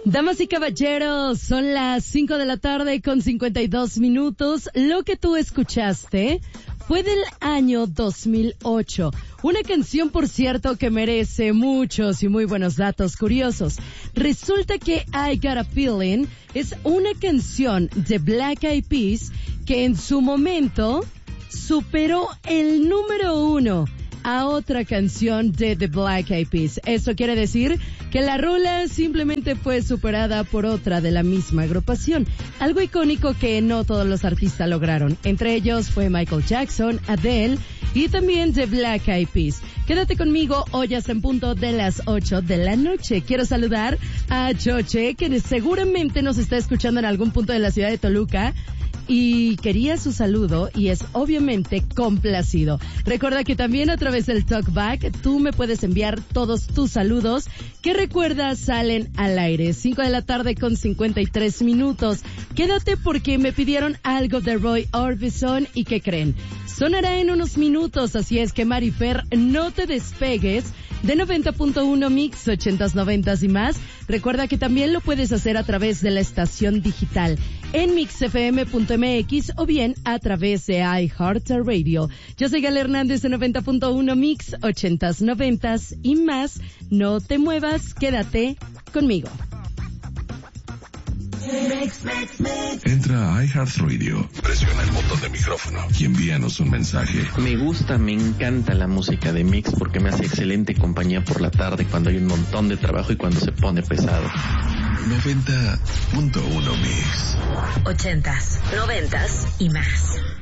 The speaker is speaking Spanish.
Damas y caballeros, son las 5 de la tarde con 52 minutos. Lo que tú escuchaste fue del año 2008. Una canción, por cierto, que merece muchos y muy buenos datos curiosos. Resulta que I Got a Feeling es una canción de Black Eyed Peas que en su momento superó el número 1 a otra canción de The Black Eyed Peas. Eso quiere decir que la rola simplemente fue superada por otra de la misma agrupación. Algo icónico que no todos los artistas lograron. Entre ellos fue Michael Jackson, Adele y también The Black Eyed Peas. Quédate conmigo, hoy hasta en punto de las 8 de la noche. Quiero saludar a Choche, que seguramente nos está escuchando en algún punto de la ciudad de Toluca. Y quería su saludo y es obviamente complacido. Recuerda que también a través del Talkback tú me puedes enviar todos tus saludos que recuerda salen al aire. 5 de la tarde con 53 minutos. Quédate porque me pidieron algo de Roy Orbison y ¿qué creen? Sonará en unos minutos, así es que Marifer, no te despegues de 90.1 Mix, 80s, 90s y más. Recuerda que también lo puedes hacer a través de la estación digital en mixfm.mx o bien a través de iHeartRadio. Yo soy Gal Hernández de 90.1 Mix, 80s, 90s y más. No te muevas, quédate conmigo. Entra a iHeartRadio, presiona el botón de micrófono y envíanos un mensaje. Me gusta, me encanta la música de Mix porque me hace excelente compañía por la tarde cuando hay un montón de trabajo y cuando se pone pesado. 90.1 Mix. 80s, 90s y más.